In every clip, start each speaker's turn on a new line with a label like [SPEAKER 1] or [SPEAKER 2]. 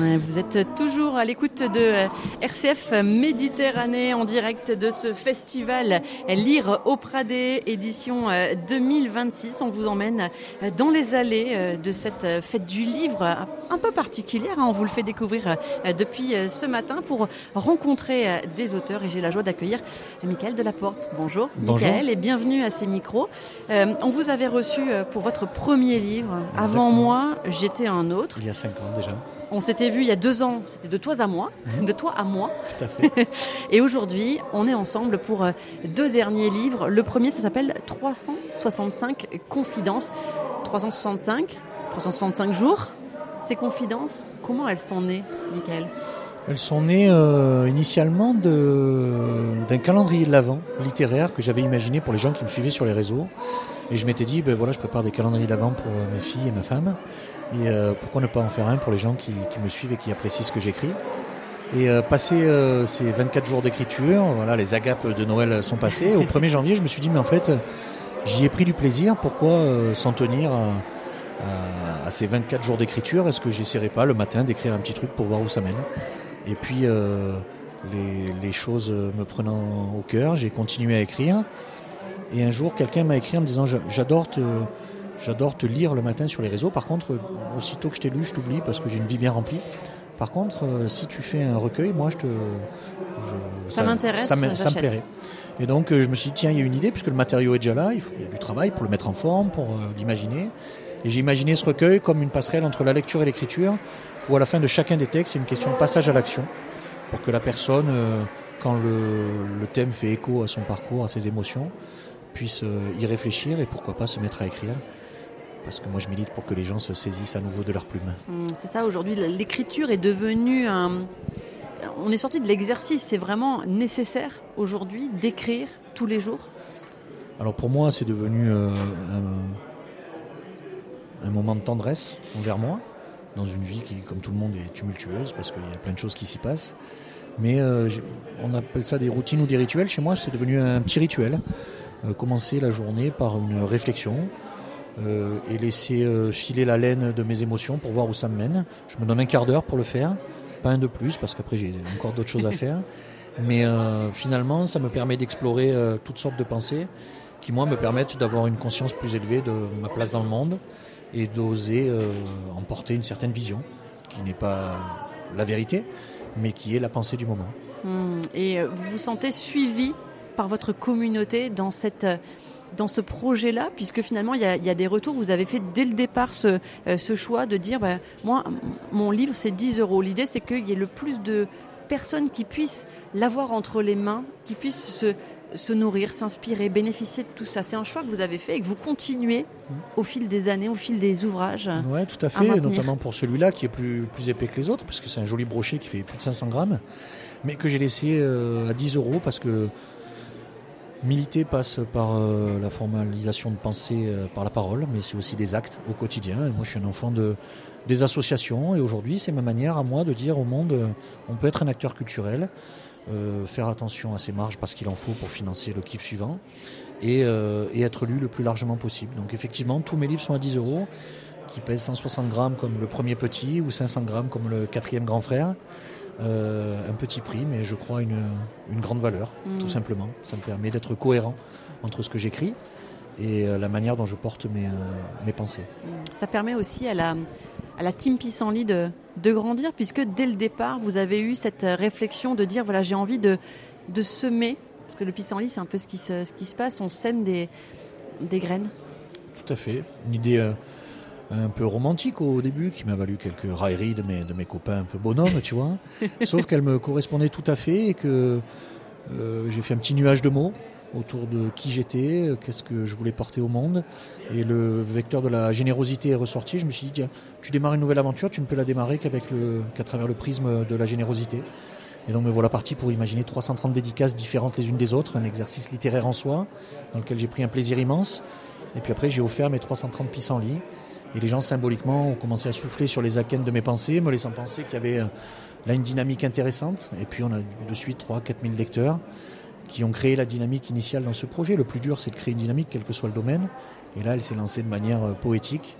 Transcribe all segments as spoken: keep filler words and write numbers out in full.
[SPEAKER 1] Ouais, vous êtes toujours à l'écoute de R C F Méditerranée en direct de ce festival Lire au Pradet, édition deux mille vingt-six. On vous emmène dans les allées de cette fête du livre un peu particulière. On vous le fait découvrir depuis ce matin pour rencontrer des auteurs. Et j'ai la joie d'accueillir Michael Delaporte. Bonjour,
[SPEAKER 2] Bonjour.
[SPEAKER 1] Michael, et bienvenue à ces micros. Euh, on vous avait reçu pour votre premier livre.
[SPEAKER 2] Exactement.
[SPEAKER 1] Avant moi, j'étais un autre.
[SPEAKER 2] Il y a cinq ans déjà.
[SPEAKER 1] On s'était vu il y a deux ans, c'était de toi à moi, mmh. de toi à moi.
[SPEAKER 2] Tout à fait.
[SPEAKER 1] Et aujourd'hui, on est ensemble pour deux derniers livres. Le premier, ça s'appelle trois cent soixante-cinq Confidences. trois cent soixante-cinq, trois cent soixante-cinq jours. Ces confidences, comment elles sont nées, Michael ?
[SPEAKER 2] Elles sont nées euh, initialement de, d'un calendrier de l'Avent littéraire que j'avais imaginé pour les gens qui me suivaient sur les réseaux. Et je m'étais dit, ben voilà, je prépare des calendriers de l'Avent pour mes filles et ma femme. Et euh, pourquoi ne pas en faire un pour les gens qui, qui me suivent et qui apprécient ce que j'écris. Et euh, passé euh, ces vingt-quatre jours d'écriture, voilà, les agapes de Noël sont passées. Au premier janvier, je me suis dit, mais en fait, j'y ai pris du plaisir. Pourquoi euh, s'en tenir à, à, à ces vingt-quatre jours d'écriture ? Est-ce que j'essaierais pas le matin d'écrire un petit truc pour voir où ça mène ? Et puis, euh, les, les choses me prenant au cœur, j'ai continué à écrire. Et un jour, quelqu'un m'a écrit en me disant, j'adore te... J'adore te lire le matin sur les réseaux. Par contre, aussitôt que je t'ai lu, je t'oublie parce que j'ai une vie bien remplie. Par contre, euh, si tu fais un recueil, moi, je te,
[SPEAKER 1] je, ça, ça m'intéresse,
[SPEAKER 2] ça me, ça me plairait. Et donc, euh, je me suis dit, tiens, il y a une idée, puisque le matériau est déjà là, il, faut, il y a du travail pour le mettre en forme, pour euh, l'imaginer. Et j'ai imaginé ce recueil comme une passerelle entre la lecture et l'écriture, où à la fin de chacun des textes, c'est une question de passage à l'action, pour que la personne, euh, quand le, le thème fait écho à son parcours, à ses émotions, puisse euh, y réfléchir et pourquoi pas se mettre à écrire. Parce que moi, je milite pour que les gens se saisissent à nouveau de leur plume.
[SPEAKER 1] C'est ça, aujourd'hui, l'écriture est devenue un... On est sorti de l'exercice, c'est vraiment nécessaire aujourd'hui d'écrire tous les jours.
[SPEAKER 2] Alors pour moi, c'est devenu euh, un, un moment de tendresse envers moi, dans une vie qui, comme tout le monde, est tumultueuse, parce qu'il y a plein de choses qui s'y passent. Mais euh, on appelle ça des routines ou des rituels. Chez moi, c'est devenu un petit rituel. Euh, commencer la journée par une réflexion, Euh, et laisser euh, filer la laine de mes émotions pour voir où ça me mène. Je me donne un quart d'heure pour le faire, pas un de plus, parce qu'après j'ai encore d'autres choses à faire. Mais euh, finalement, ça me permet d'explorer euh, toutes sortes de pensées qui, moi, me permettent d'avoir une conscience plus élevée de ma place dans le monde et d'oser euh, emporter une certaine vision, qui n'est pas la vérité, mais qui est la pensée du moment.
[SPEAKER 1] Mmh. Et vous vous sentez suivi par votre communauté dans cette... dans ce projet-là, puisque finalement, il y a, il y a des retours. Vous avez fait dès le départ ce, euh, ce choix de dire, bah, moi, mon livre, c'est dix euros. L'idée, c'est qu'il y ait le plus de personnes qui puissent l'avoir entre les mains, qui puissent se, se nourrir, s'inspirer, bénéficier de tout ça. C'est un choix que vous avez fait et que vous continuez au fil des années, au fil des ouvrages.
[SPEAKER 2] Oui, tout à fait, à notamment pour celui-là qui est plus, plus épais que les autres, parce que c'est un joli brochet qui fait plus de cinq cents grammes, mais que j'ai laissé euh, à dix euros parce que militer passe par euh, la formalisation de pensée euh, par la parole, mais c'est aussi des actes au quotidien. Et moi, je suis un enfant de, des associations, et aujourd'hui, c'est ma manière à moi de dire au monde, euh, on peut être un acteur culturel, euh, faire attention à ses marges parce qu'il en faut pour financer le kiff suivant, et, euh, et être lu le plus largement possible. Donc effectivement, tous mes livres sont à dix euros, qui pèsent cent soixante grammes comme le premier petit, ou cinq cents grammes comme le quatrième grand frère. Euh, un petit prix, mais je crois une, une grande valeur, mmh. tout simplement. Ça me permet d'être cohérent entre ce que j'écris et euh, la manière dont je porte mes, euh, mes pensées.
[SPEAKER 1] Ça permet aussi à la, à la team Pissenlit de, de grandir, puisque dès le départ, vous avez eu cette réflexion de dire, voilà, j'ai envie de, de semer, parce que le pissenlit, c'est un peu ce qui se, ce qui se passe, on sème des, des graines.
[SPEAKER 2] Tout à fait. Une idée... Euh, un peu romantique au début, qui m'a valu quelques railleries de mes, de mes copains un peu bonhommes, tu vois. Sauf qu'elle me correspondait tout à fait et que euh, j'ai fait un petit nuage de mots autour de qui j'étais, qu'est-ce que je voulais porter au monde. Et le vecteur de la générosité est ressorti. Je me suis dit, tiens, tu démarres une nouvelle aventure, tu ne peux la démarrer qu'avec le, qu'à travers le prisme de la générosité. Et donc me voilà parti pour imaginer trois cent trente dédicaces différentes les unes des autres, un exercice littéraire en soi, dans lequel j'ai pris un plaisir immense. Et puis après, j'ai offert mes trois cent trente pissenlits. Et les gens, symboliquement, ont commencé à souffler sur les akènes de mes pensées, me laissant penser qu'il y avait là une dynamique intéressante. Et puis on a de suite trois à quatre mille lecteurs qui ont créé la dynamique initiale dans ce projet. Le plus dur, c'est de créer une dynamique, quel que soit le domaine. Et là, elle s'est lancée de manière poétique,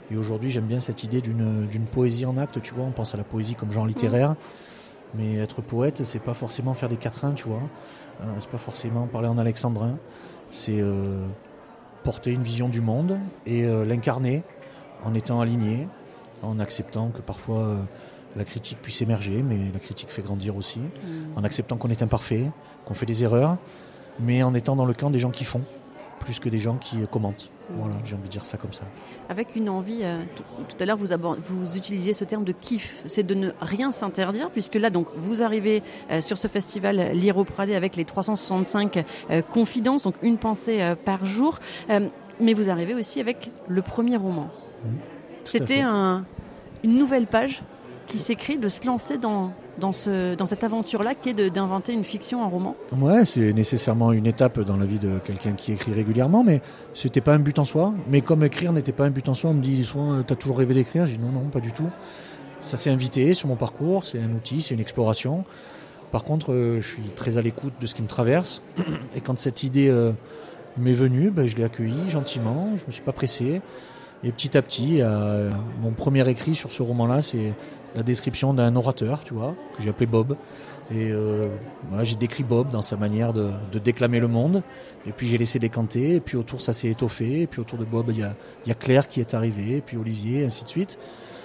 [SPEAKER 2] Et aujourd'hui, j'aime bien cette idée d'une, d'une poésie en acte, tu vois. On pense à la poésie comme genre littéraire. Mmh. Mais être poète, c'est pas forcément faire des quatrains, tu vois. Euh, c'est pas forcément parler en alexandrin. C'est euh, porter une vision du monde et euh, l'incarner en étant aligné, en acceptant que parfois euh, la critique puisse émerger, mais la critique fait grandir aussi. Mmh. En acceptant qu'on est imparfait, qu'on fait des erreurs, mais en étant dans le camp des gens qui font, plus que des gens qui euh, commentent. Mmh. Voilà, j'ai envie de dire ça comme ça.
[SPEAKER 1] Avec une envie, euh, tout, tout à l'heure vous, abord, vous utilisiez ce terme de kiff, c'est de ne rien s'interdire, puisque là donc vous arrivez euh, sur ce festival Lire Pradé avec les trois cent soixante-cinq euh, confidences, donc une pensée euh, par jour, euh, mais vous arrivez aussi avec le premier roman. Mmh, C'était un, une nouvelle page qui s'écrit, de se lancer dans, dans, ce, dans cette aventure-là qui est de, d'inventer une fiction, un roman.
[SPEAKER 2] Ouais, c'est nécessairement une étape dans la vie de quelqu'un qui écrit régulièrement, mais c'était pas un but en soi. Mais comme écrire n'était pas un but en soi, on me dit souvent, t'as toujours rêvé d'écrire? J'ai dit non, non, pas du tout. Ça s'est invité sur mon parcours, c'est un outil, c'est une exploration. Par contre, euh, je suis très à l'écoute de ce qui me traverse. Et quand cette idée euh, m'est venue, ben, je l'ai accueillie gentiment, je me suis pas pressé. Et petit à petit, euh, mon premier écrit sur ce roman-là, c'est la description d'un orateur, tu vois, que j'ai appelé Bob. Et euh, voilà, j'ai décrit Bob dans sa manière de, de déclamer le monde. Et puis j'ai laissé décanter. Et puis autour, ça s'est étoffé. Et puis autour de Bob, il y a, il y a Claire qui est arrivée. Et puis Olivier, et ainsi de suite.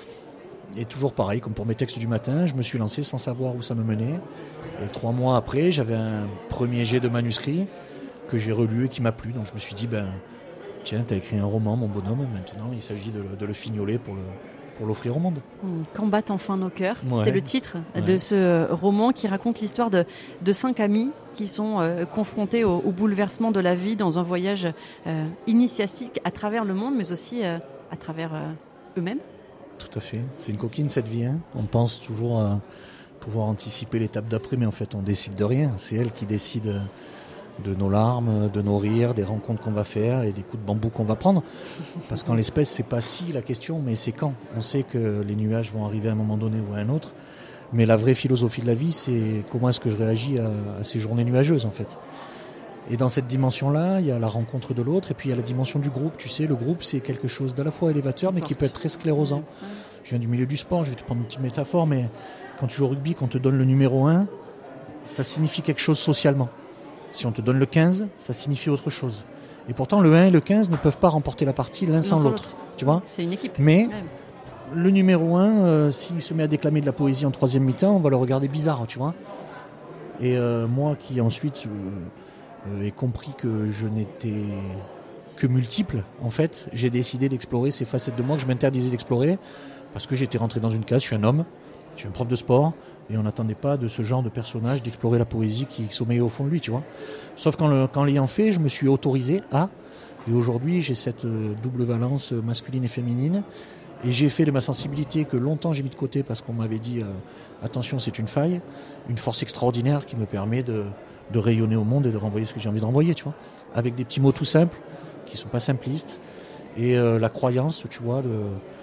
[SPEAKER 2] Et toujours pareil, comme pour mes textes du matin, je me suis lancé sans savoir où ça me menait. Et trois mois après, j'avais un premier jet de manuscrit que j'ai relu et qui m'a plu. Donc je me suis dit, ben, tiens, t'as écrit un roman, mon bonhomme. Maintenant, il s'agit de, de le fignoler pour le... pour l'offrir au monde.
[SPEAKER 1] Combattent enfin nos cœurs,
[SPEAKER 2] ouais.
[SPEAKER 1] C'est le titre
[SPEAKER 2] ouais.
[SPEAKER 1] de ce roman qui raconte l'histoire de, de cinq amis qui sont euh, confrontés au, au bouleversement de la vie dans un voyage euh, initiatique à travers le monde, mais aussi euh, à travers euh, eux-mêmes.
[SPEAKER 2] Tout à fait. C'est une coquine cette vie. Hein. On pense toujours à pouvoir anticiper l'étape d'après, mais en fait on décide de rien. C'est elle qui décide de nos larmes, de nos rires, des rencontres qu'on va faire et des coups de bambou qu'on va prendre. Parce qu'en l'espèce, c'est pas si la question, mais c'est quand. On sait que les nuages vont arriver à un moment donné ou à un autre. Mais la vraie philosophie de la vie, c'est comment est-ce que je réagis à, à ces journées nuageuses, en fait. Et dans cette dimension-là, il y a la rencontre de l'autre et puis il y a la dimension du groupe. Tu sais, le groupe, c'est quelque chose d'à la fois élévateur, mais qui peut être très sclérosant. Je viens du milieu du sport, je vais te prendre une petite métaphore, mais quand tu joues au rugby, quand on te donne le numéro un, ça signifie quelque chose socialement. Si on te donne le quinze, ça signifie autre chose. Et pourtant, le un et le quinze ne peuvent pas remporter la partie l'un sans l'autre. l'autre. Tu vois ?
[SPEAKER 1] C'est une équipe.
[SPEAKER 2] Mais ouais. Le numéro un, euh, s'il se met à déclamer de la poésie en troisième mi-temps, on va le regarder bizarre, tu vois. Et euh, moi qui ensuite euh, euh, ai compris que je n'étais que multiple, en fait, j'ai décidé d'explorer ces facettes de moi que je m'interdisais d'explorer parce que j'étais rentré dans une case, je suis un homme, je suis un prof de sport. Et on n'attendait pas de ce genre de personnage d'explorer la poésie qui sommeillait au fond de lui, tu vois. Sauf qu'en, le, qu'en l'ayant fait, je me suis autorisé à. Et aujourd'hui, j'ai cette euh, double valence masculine et féminine. Et j'ai fait de ma sensibilité que longtemps j'ai mis de côté parce qu'on m'avait dit euh, attention, c'est une faille, une force extraordinaire qui me permet de, de rayonner au monde et de renvoyer ce que j'ai envie de renvoyer, tu vois. Avec des petits mots tout simples, qui ne sont pas simplistes. Et euh, la croyance, tu vois, de,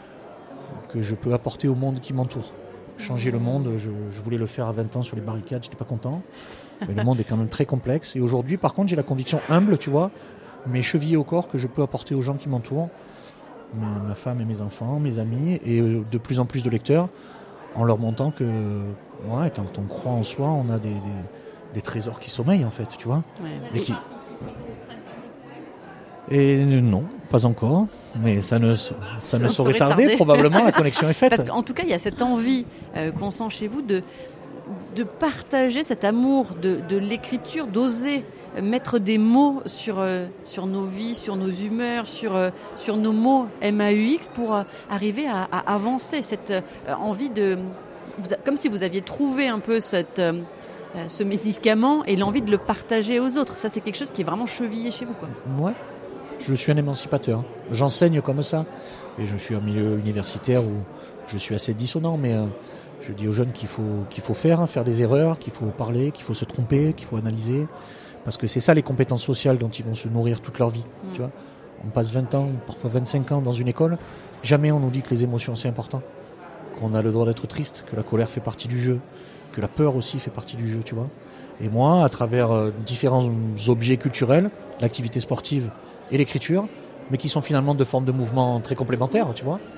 [SPEAKER 2] que je peux apporter au monde qui m'entoure. Changer le monde, je, je voulais le faire à vingt ans sur les barricades, j'étais pas content. Mais le monde est quand même très complexe. Et aujourd'hui, par contre, j'ai la conviction humble, tu vois, mais chevillée au corps, que je peux apporter aux gens qui m'entourent, ma, ma femme et mes enfants, mes amis, et de plus en plus de lecteurs, en leur montrant que, ouais, quand on croit en soi, on a des, des, des trésors qui sommeillent, en fait, tu vois.
[SPEAKER 1] Ouais.
[SPEAKER 2] Et qui... Et non, pas encore, mais ça ne, ça, ça ne saurait tarder, tarder. Probablement, la connexion est faite.
[SPEAKER 1] Parce qu'en tout cas, il y a cette envie euh, qu'on sent chez vous de, de partager cet amour de, de l'écriture, d'oser mettre des mots sur, euh, sur nos vies, sur nos humeurs, sur, euh, sur nos mots M A U X pour euh, arriver à, à avancer, cette euh, envie de... Vous, comme si vous aviez trouvé un peu cette... Euh, ce médicament et l'envie de le partager aux autres. Ça, c'est quelque chose qui est vraiment chevillé chez vous, quoi.
[SPEAKER 2] Ouais. Je suis un émancipateur. J'enseigne comme ça. Et je suis un milieu universitaire où je suis assez dissonant, mais euh, je dis aux jeunes qu'il faut, qu'il faut faire, hein, faire des erreurs, qu'il faut parler, qu'il faut se tromper, qu'il faut analyser. Parce que c'est ça les compétences sociales dont ils vont se nourrir toute leur vie. Mmh. Tu vois, on passe vingt ans, parfois vingt-cinq ans dans une école. Jamais on nous dit que les émotions, c'est important. Qu'on a le droit d'être triste, que la colère fait partie du jeu, que la peur aussi fait partie du jeu, tu vois. Et moi, à travers euh, différents objets culturels, l'activité sportive et l'écriture, mais qui sont finalement de formes de mouvements très complémentaires, tu vois.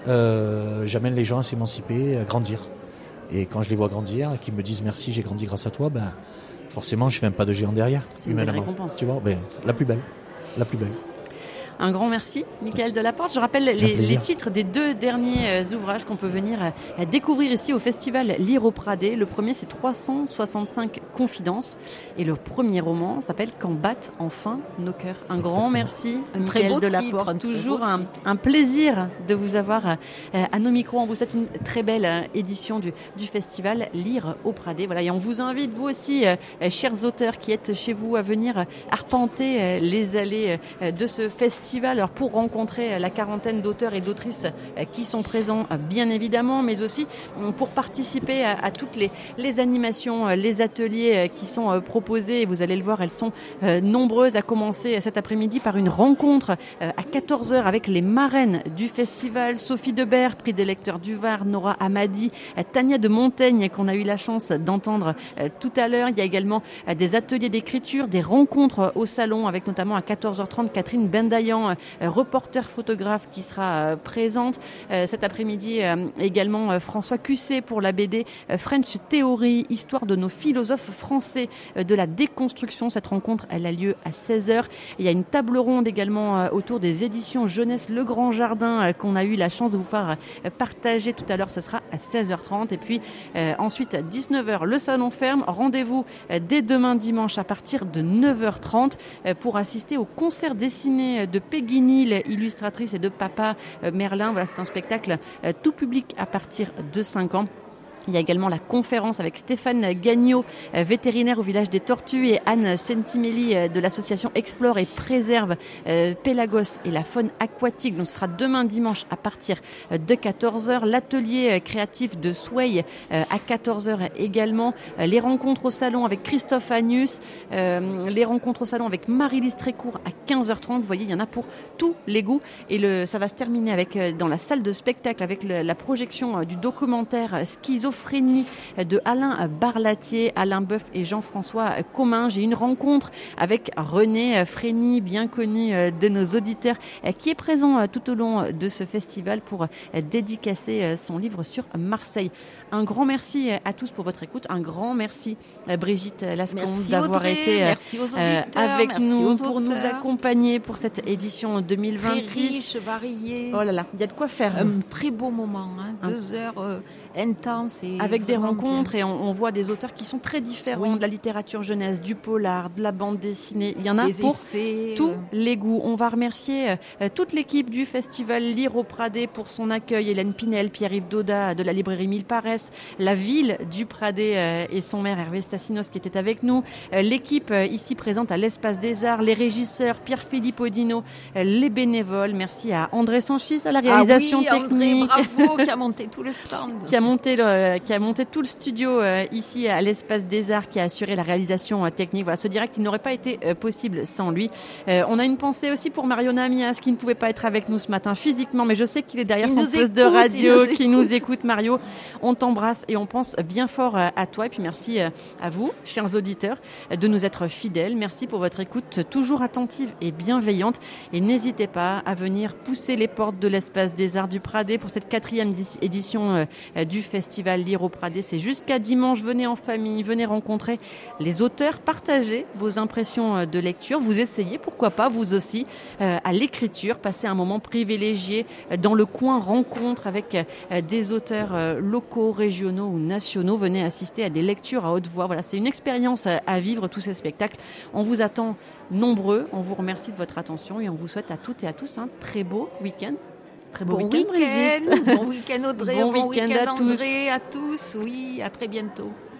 [SPEAKER 2] Euh, j'amène les gens à s'émanciper, à grandir. Et quand je les vois grandir, qu'ils me disent merci, j'ai grandi grâce à toi, ben, forcément, je fais un pas de géant derrière.
[SPEAKER 1] C'est une belle récompense.
[SPEAKER 2] Tu vois, ben, la plus belle, la plus belle.
[SPEAKER 1] Un grand merci, Michael Delaporte. Je rappelle les, les titres des deux derniers euh, ouvrages qu'on peut venir euh, découvrir ici au festival Lire au Pradé. Le premier, c'est trois cent soixante-cinq confidences. Et le premier roman s'appelle Quand battent enfin nos cœurs. Un Exactement. Grand merci, un Michael Delaporte. Un Toujours un, un plaisir de vous avoir euh, à nos micros. On vous souhaite une très belle euh, édition du, du festival Lire au Pradé. Voilà. Et on vous invite, vous aussi, euh, chers auteurs qui êtes chez vous, à venir arpenter euh, les allées euh, de ce festival. Alors pour rencontrer la quarantaine d'auteurs et d'autrices qui sont présents, bien évidemment, mais aussi pour participer à, à toutes les, les animations, les ateliers qui sont proposés. Vous allez le voir, elles sont nombreuses, à commencer cet après-midi par une rencontre à quatorze heures avec les marraines du festival, Sophie Debert, prix des lecteurs du Var, Nora Hamadi, Tania de Montaigne, qu'on a eu la chance d'entendre tout à l'heure. Il y a également des ateliers d'écriture, des rencontres au salon, avec notamment à quatorze heures trente Catherine Bendayan, reporter photographe, qui sera présente cet après-midi. Également François Cusset pour la B D French Theory, histoire de nos philosophes français de la déconstruction. Cette rencontre, elle a lieu à seize heures. Il y a une table ronde également autour des éditions Jeunesse Le Grand Jardin qu'on a eu la chance de vous faire partager tout à l'heure. Ce sera à seize heures trente. Et puis euh, ensuite, à dix-neuf heures, le salon ferme. Rendez-vous dès demain dimanche à partir de neuf heures trente pour assister au concert dessiné de Peggy Neal, illustratrice, et de Papa Merlin. Voilà, c'est un spectacle euh, tout public à partir de cinq ans. Il y a également la conférence avec Stéphane Gagnon, vétérinaire au village des Tortues, et Anne Sentimelli de l'association Explore et Préserve euh, Pélagos et la faune aquatique. Donc ce sera demain dimanche à partir de quatorze heures. L'atelier créatif de Sway euh, à quatorze heures également. Euh, les rencontres au salon avec Christophe Agnus. Euh, les rencontres au salon avec Marie-Lise Trécourt à quinze heures trente. Vous voyez, il y en a pour tous les goûts. Et le, ça va se terminer avec, euh, dans la salle de spectacle, avec le, la projection euh, du documentaire Schizo Schizophrénie de Alain Barlatier, Alain Boeuf et Jean-François Commin. J'ai une rencontre avec René Frény, bien connu de nos auditeurs, qui est présent tout au long de ce festival pour dédicacer son livre sur Marseille. Un grand merci à tous pour votre écoute. Un grand merci Brigitte Lascombe d'avoir Audrey, été
[SPEAKER 3] merci aux auditeurs,
[SPEAKER 1] avec
[SPEAKER 3] merci
[SPEAKER 1] nous
[SPEAKER 3] aux
[SPEAKER 1] pour nous accompagner pour cette édition deux mille vingt-six.
[SPEAKER 3] Très riche, variée.
[SPEAKER 1] Oh là là, il y a de quoi faire.
[SPEAKER 3] Un très beau moment, hein. deux heures euh, intenses. Et
[SPEAKER 1] avec des rencontres,
[SPEAKER 3] bien.
[SPEAKER 1] Et on, on voit des auteurs qui sont très différents, oui. de la littérature jeunesse, du polar, de la bande dessinée. Il y en a
[SPEAKER 3] les
[SPEAKER 1] pour
[SPEAKER 3] essais,
[SPEAKER 1] tous
[SPEAKER 3] euh...
[SPEAKER 1] les goûts. On va remercier euh, toute l'équipe du festival Lire au Pradé pour son accueil. Hélène Pinel, Pierre-Yves Dauda de la librairie Mille Paresse, la ville du Pradé euh, et son maire Hervé Stassinos qui était avec nous, euh, l'équipe euh, ici présente à l'Espace des Arts, les régisseurs Pierre-Philippe Odino, euh, les bénévoles. Merci à André Sanchis à la réalisation
[SPEAKER 3] ah oui,
[SPEAKER 1] technique.
[SPEAKER 3] André, bravo, qui a monté tout le stand.
[SPEAKER 1] qui a monté le, qui a monté tout le studio euh, ici à l'Espace des Arts, qui a assuré la réalisation euh, technique. Voilà, ce direct, il n'aurait pas été euh, possible sans lui. Euh, on a une pensée aussi pour Mariona Mias, qui ne pouvait pas être avec nous ce matin physiquement, mais je sais qu'il est derrière il son poste écoute, de radio, nous qui nous écoute. Mario, on t'embrasse et on pense bien fort euh, à toi. Et puis merci euh, à vous, chers auditeurs, euh, de nous être fidèles. Merci pour votre écoute toujours attentive et bienveillante. Et n'hésitez pas à venir pousser les portes de l'Espace des Arts du Pradé pour cette quatrième édition euh, du festival Lire au Pradé. C'est jusqu'à dimanche. Venez en famille, venez rencontrer les auteurs, partagez vos impressions de lecture, vous essayez, pourquoi pas, vous aussi, euh, à l'écriture, passez un moment privilégié dans le coin rencontre avec euh, des auteurs euh, locaux, régionaux ou nationaux. Venez assister à des lectures à haute voix. Voilà, c'est une expérience à vivre, tous ces spectacles. On vous attend nombreux. On vous remercie de votre attention et on vous souhaite à toutes et à tous un très beau week-end. Très beau
[SPEAKER 3] bon
[SPEAKER 1] week-end,
[SPEAKER 3] week-end,
[SPEAKER 1] Brigitte.
[SPEAKER 3] Bon week-end Audrey,
[SPEAKER 1] bon,
[SPEAKER 3] bon
[SPEAKER 1] week-end
[SPEAKER 3] week-end
[SPEAKER 1] à
[SPEAKER 3] André,
[SPEAKER 1] tous.
[SPEAKER 3] à tous. Oui, à très bientôt.